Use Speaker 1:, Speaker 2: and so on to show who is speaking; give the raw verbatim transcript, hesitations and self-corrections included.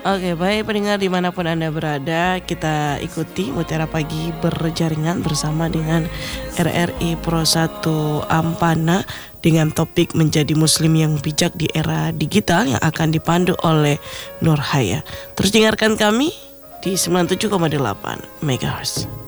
Speaker 1: Oke, baik pendengar dimanapun Anda berada, kita ikuti Mutiara Pagi berjaringan bersama dengan R R I Pro satu Ampana dengan topik menjadi muslim yang bijak di era digital yang akan dipandu oleh Nur Haya. Terus dengarkan kami di sembilan puluh tujuh koma delapan megahertz.